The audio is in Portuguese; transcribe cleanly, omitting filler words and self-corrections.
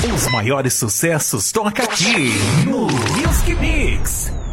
Os maiores sucessos toca aqui no Music Mix.